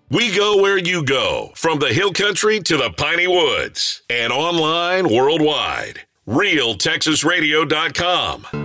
We go where you go, from the hill country to the piney woods, and online worldwide. RealTexasRadio.com.